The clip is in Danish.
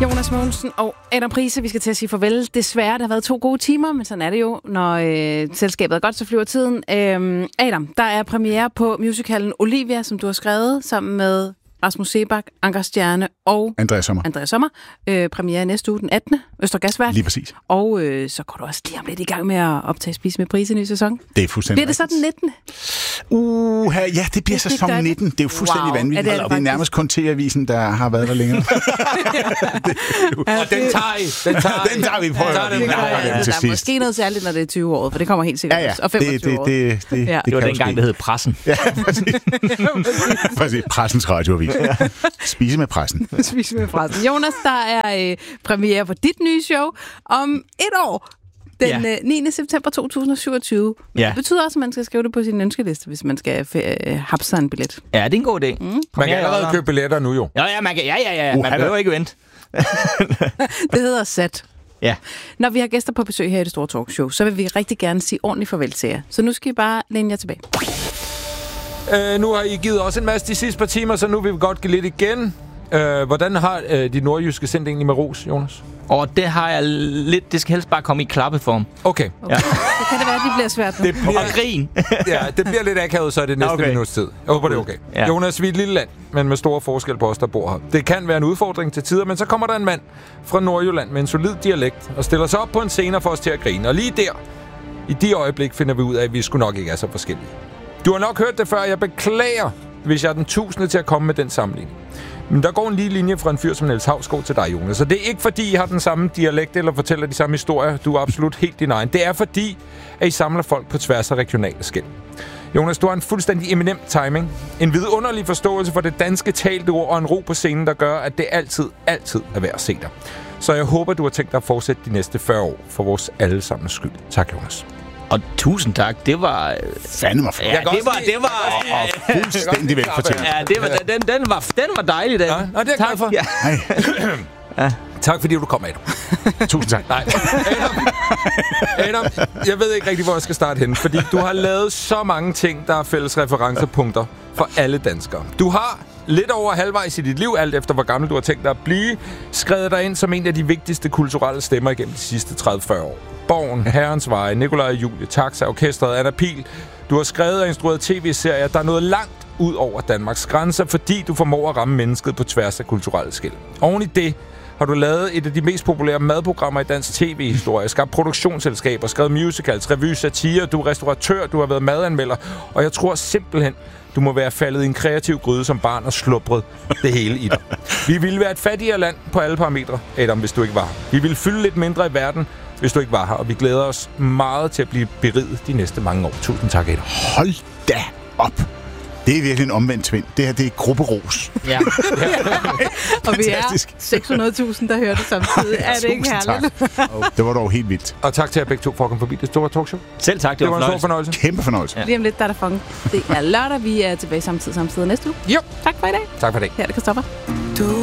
Jonas Mogensen og Adam Price, vi skal til at sige farvel. Desværre, det har været 2 gode timer, men sådan er det jo, når selskabet er godt, så flyver tiden. Adam, der er premiere på musicalen Olivia, som du har skrevet sammen med Rasmus Seebach, Anker Stjerne og Andreas Sommer. Premiere næste uge, den 18. Østre Gasværk. Lige præcis. Og så går du også lige om lidt i gang med at optage Spise med Price i ny sæson. Det er fuldstændig. Bliver det så den 19. Ja, det bliver sæson 19. Det er jo fuldstændig vanvittigt. Det er nærmest kun TV-avisen, der har været der længere. Og den tager vi på. Der er måske noget særligt, når det er 20 år, for det kommer helt sikkert. Ja. Og 25 år. Det var dengang, det hed Pressen. Ja, præcis. Pressens radioavis. Ja. Spise med pressen. Spise med pressen. Jonas, der er premiere på dit nye show om 1 år. Den 9. september 2027. Ja. Det betyder også, at man skal skrive det på sin ønskeliste, hvis man skal hapse sig en billet. Ja, det er en god idé. Man kan allerede købe billetter nu jo. Ja, man kan. Man behøver ikke vente. Det hedder sat. Ja. Når vi har gæster på besøg her i Det Store Talkshow, så vil vi rigtig gerne sige ordentligt farvel til jer. Så nu skal I bare læne jer tilbage. Nu har I givet os en masse de sidste par timer, så nu vil vi godt give lidt igen. Hvordan har de nordjyske sendt egentlig med ros, Jonas? Og det har jeg lidt. Det skal helst bare komme i klappeform. Okay. Ja. Så kan det være, at det bliver svært nu. Og grin. Ja, det bliver lidt akavet, så er det næste minuts tid. Jeg håber, det er okay. Ja. Jonas, vi er et lille land, men med store forskel på os, der bor her. Det kan være en udfordring til tider, men så kommer der en mand fra Nordjylland med en solid dialekt og stiller sig op på en scene for os til at grine. Og lige der, i de øjeblik, finder vi ud af, at vi sgu nok ikke er så forskellige. Du har nok hørt det før. Jeg beklager, hvis jeg er den 1000. til at komme med den sammenligning. Men der går en lige linje fra en fyr som Niels Hausgaard til dig, Jonas. Så det er ikke fordi, I har den samme dialekt eller fortæller de samme historier. Du er absolut helt din egen. Det er fordi, at I samler folk på tværs af regionale skel. Jonas, du har en fuldstændig eminent timing. En vidunderlig forståelse for det danske talte ord og en ro på scenen, der gør, at det altid er værd at se dig. Så jeg håber, du har tænkt dig at fortsætte de næste 40 år for vores allesammens skyld. Tak, Jonas. Og tusind tak. Det var fandme for. Ja, det var fuldstændig velfortjent. Ja, den var dejlig, den. Ja, det er glad for. Ja. Tak fordi du kom, Adam. Tusind tak. Nej. Adam, jeg ved ikke rigtig, hvor jeg skal starte henne, fordi du har lavet så mange ting, der er fælles referencepunkter for alle danskere. Du har lidt over halvvejs i dit liv, alt efter hvor gammel du har tænkt dig at blive, skrevet dig ind som en af de vigtigste kulturelle stemmer igennem de sidste 30-40 år. Borgen, Herrens Veje, Nikolaj og Julie, Taxa, Orkestret, Anna Pihl. Du har skrevet og instrueret tv-serier, der er noget langt ud over Danmarks grænser, fordi du formår at ramme mennesket på tværs af kulturelle skel. Oven i det har du lavet et af de mest populære madprogrammer i dansk tv-historie, skabt produktionsselskaber, skrevet musicals, revy, satire, du er restauratør, du har været madanmelder, og jeg tror simpelthen, du må være faldet i en kreativ gryde som barn og slubret det hele i dig. Vi ville være et fattigere land på alle parametre, Adam, hvis du ikke var her. Vi ville fylde lidt mindre i verden, hvis du ikke var her, og vi glæder os meget til at blive beriget de næste mange år. Tusind tak, Adam. Hold da op. Det er virkelig en omvendt tvind. Det her, det er grupperos. Ja. Og vi er 600.000, der hører det samtidig. Er det ikke herligt? Det var dog helt vildt. Og tak til jer begge to for at komme forbi Det Store Talkshow. Selv tak, det var en stor fornøjelse. Kæmpe fornøjelse. Ja. Lige om lidt, der er der funk. Det er lørdag. Vi er tilbage samme tid næste uge. Jo. Tak for i dag. Tak for i dag. Her er det Christoffer.